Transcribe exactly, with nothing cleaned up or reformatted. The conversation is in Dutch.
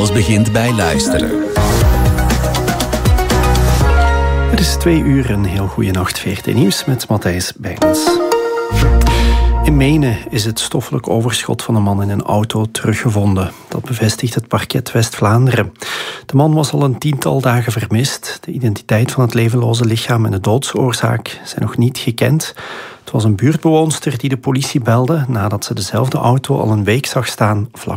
Alles begint bij luisteren. Het is twee uur, een heel goede nacht. V R T Nieuws met Matthijs Bijns. In Menen is het stoffelijk overschot van een man in een auto teruggevonden. Dat bevestigt het parket West-Vlaanderen. De man was al een tiental dagen vermist. De identiteit van het levenloze lichaam en de doodsoorzaak zijn nog niet gekend. Het was een buurtbewoonster die de politie belde nadat ze dezelfde auto al een week zag staan vlak